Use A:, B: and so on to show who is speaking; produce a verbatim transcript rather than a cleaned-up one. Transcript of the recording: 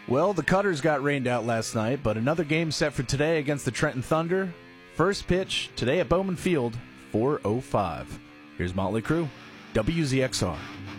A: Well, the Cutters got rained out last night, but another game set for today against the Trenton Thunder. First pitch today at Bowman Field, four oh five. Here's Motley Crue, W Z X R.